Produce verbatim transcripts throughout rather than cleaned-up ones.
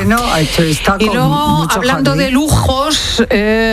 bueno, ha hecho esta Y con luego, mucho hablando jardín. de lujos,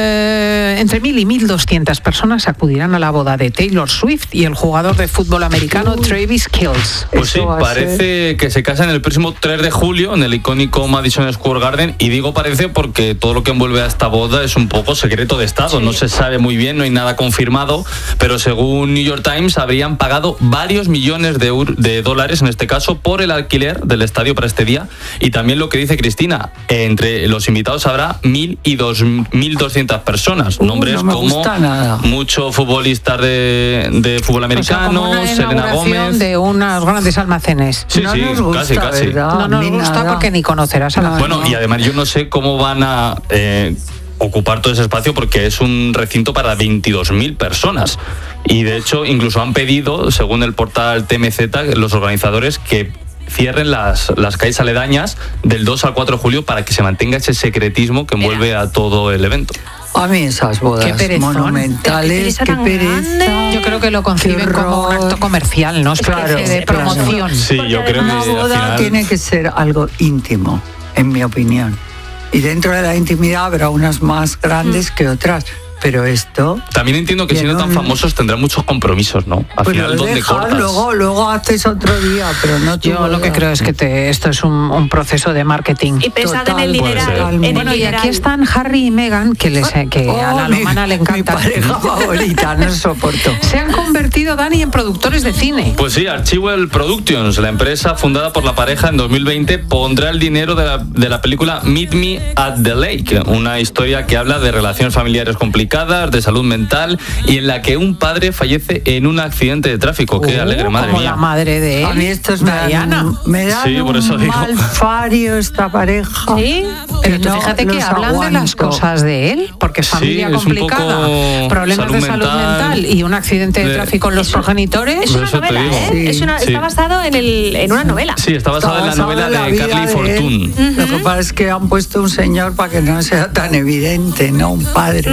eh, entre mil y mil doscientas personas acudirán a la boda de Taylor Swift y el jugador de fútbol americano Uy. Travis Kelce. Pues sí, Eso va a parece ser- que se casan el próximo tres de julio en el icónico Madison Square Garden, y digo parece porque todo lo que envuelve a esta boda es un poco secreto de Estado, Sí. no se sabe muy bien, no hay nada confirmado, pero según New York Times habrían pagado varios millones de, eur- de dólares en este caso por el alquiler del estadio para este día, y también lo que dice Cristina, entre los invitados habrá mil y dos mil doscientas personas, Uh, nombres no me como gusta nada. muchos futbolistas de, de fútbol O sea, americano, como una Selena inauguración Gómez. de unos grandes almacenes. Sí, no sí, nos gusta, casi, casi. ¿verdad? No A nos mí gusta nada. porque ni conocerás a la No, gente. Bueno, y además yo no sé cómo van a eh, ocupar todo ese espacio porque es un recinto para veintidós mil personas. Y de hecho, incluso han pedido, según el portal T M Z, los organizadores que cierren las, las calles aledañas del dos al cuatro de julio para que se mantenga ese secretismo que envuelve a todo el evento. A mí esas Qué bodas perezón. monumentales, Qué qué pereza tan pereza. grande. Yo creo que lo conciben Qué como un horror. acto comercial, ¿no? Especie Claro, de claro. promoción. Sí, Porque yo creo que además- Una al boda final... tiene que ser algo íntimo, en mi opinión. Y dentro de la intimidad habrá unas más grandes que otras. Pero esto... También entiendo que Y siendo en tan un- famosos tendrán muchos compromisos, ¿no? Al Pues final, lo ¿dónde dejas, cortas? luego, luego haces otro día, pero no tu Yo lo que boda. creo es que te- esto es un, un proceso de marketing. Y pensad Total, en el puede dineral. ser. En el Bueno, y dineral. aquí están Harry y Meghan, que, les, que a la Oh, mi- alemana le Mi encanta. pareja favorita, no soporto. Se han convertido, Dani, en productores de cine. Pues sí, Archival Productions, la empresa fundada por la pareja en dos mil veinte, pondrá el dinero de la, de la película Meet Me at the Lake, una historia que habla de relaciones familiares complicadas, de salud mental y en la que un padre fallece en un accidente de tráfico. Qué Uh, alegre, madre como mía. la madre de él. A mí estos me dan Diana. un, me dan Sí, por eso un digo. mal fario esta pareja. Sí, Pero tú no fíjate que los hablan de las aguanto. cosas de él, porque familia Sí, es un complicada, poco problemas salud de salud mental, mental, y un accidente de de- tráfico en los Es progenitores. una eso te novela, digo. ¿eh? Sí, es una, sí. Está basado en, el, en una novela. Sí, está basada en la Está novela basada en de la vida Carly de él. Fortune. Lo que pasa es que han puesto un señor para que no sea tan evidente, ¿no? Un padre.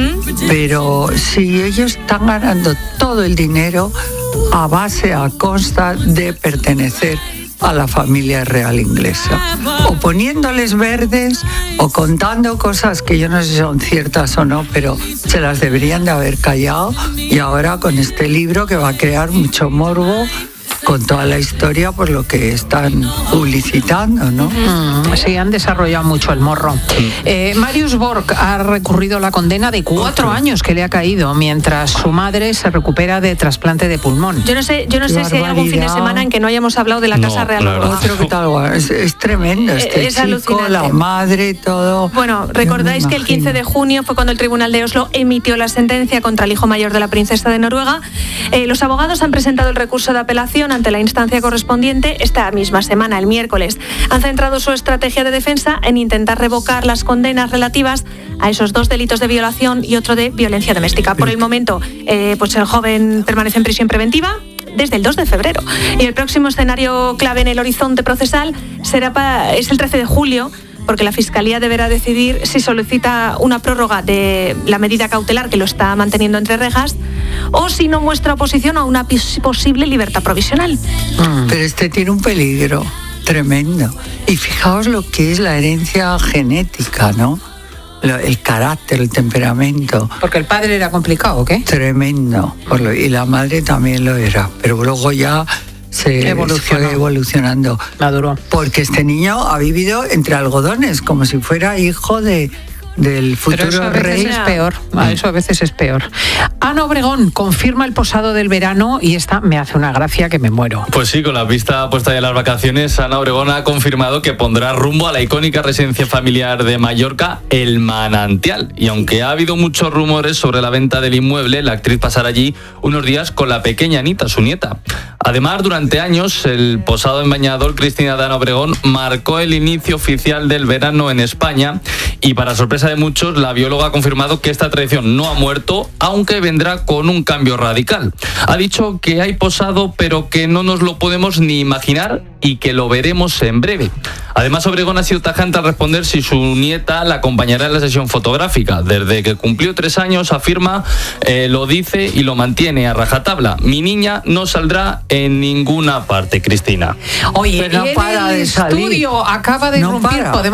Pero si ellos están ganando todo el dinero a base, a costa de pertenecer a la familia real inglesa, o poniéndoles verdes o contando cosas que yo no sé si son ciertas o no, pero se las deberían de haber callado, y ahora con este libro que va a crear mucho morbo con toda la historia por lo que están publicitando, ¿no? Mm, sí, han desarrollado mucho el morro. Eh, Marius Borg ha recurrido a la condena de cuatro años que le ha caído mientras su madre se recupera de trasplante de pulmón. Yo no sé, yo no Qué sé si hay algún fin de barbaridad. semana en que no hayamos hablado de la No, Casa Real. la o verdad. Borgoña. Otro que tal, bueno, es, es tremendo este Es chico, alucinante. la madre, todo. Bueno, Yo recordáis me que el quince de imagino. junio fue cuando el Tribunal de Oslo emitió la sentencia contra el hijo mayor de la princesa de Noruega. Eh, los abogados han presentado el recurso de apelación ante la instancia correspondiente esta misma semana, el miércoles. Han centrado su estrategia de defensa en intentar revocar las condenas relativas a esos dos delitos de violación y otro de violencia doméstica. Por el momento, eh, pues el joven permanece en prisión preventiva desde el dos de febrero. Y el próximo escenario clave en el horizonte procesal será pa- es el trece de julio, porque la Fiscalía deberá decidir si solicita una prórroga de la medida cautelar que lo está manteniendo entre rejas o si no muestra oposición a una pis- posible libertad provisional. Pero este tiene un peligro tremendo. Y fijaos lo que es la herencia genética, ¿no? Lo- el carácter, el temperamento. Porque el padre era complicado, ¿o qué? Tremendo. Por lo- y la madre también lo era. Pero luego ya se Evolucionó. fue evolucionando. Maduro. Porque este niño ha vivido entre algodones, como si fuera hijo de, del Pero eso futuro a veces rey. es peor. A eso a veces es peor. Ana Obregón confirma el posado del verano y esta me hace una gracia que me muero. Pues sí, con la vista puesta ya en las vacaciones, Ana Obregón ha confirmado que pondrá rumbo a la icónica residencia familiar de Mallorca, El Manantial. Y aunque ha habido muchos rumores sobre la venta del inmueble, la actriz pasará allí unos días con la pequeña Anita, su nieta. Además, durante años, el posado en Bañador, Cristina de Ana Obregón, marcó el inicio oficial del verano en España y, para sorpresa de muchos, la bióloga ha confirmado que esta tradición no ha muerto, aunque vendrá con un cambio radical. Ha dicho que hay posado, pero que no nos lo podemos ni imaginar y que lo veremos en breve. Además, Obregón ha sido tajante al responder si su nieta la acompañará en la sesión fotográfica. Desde que cumplió tres años, afirma, eh, lo dice y lo mantiene a rajatabla. Mi niña no saldrá en ninguna parte, Cristina. Oye, Pero no y en para el de salir. estudio acaba de No irrumpir, para. podemos